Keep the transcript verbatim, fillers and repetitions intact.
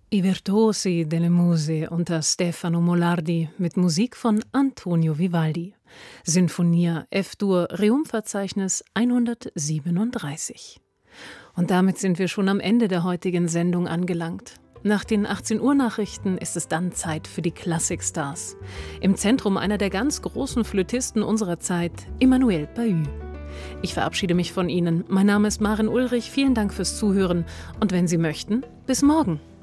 I Virtuosi delle Muse unter Stefano Molardi mit Musik von Antonio Vivaldi. Sinfonia F-Dur, Reumverzeichnis hundertsiebenunddreißig. Und damit sind wir schon am Ende der heutigen Sendung angelangt. Nach den achtzehn Uhr Nachrichten ist es dann Zeit für die Klassikstars. Im Zentrum einer der ganz großen Flötisten unserer Zeit, Emmanuel Pahud. Ich verabschiede mich von Ihnen. Mein Name ist Maren Ulrich. Vielen Dank fürs Zuhören. Und wenn Sie möchten, bis morgen.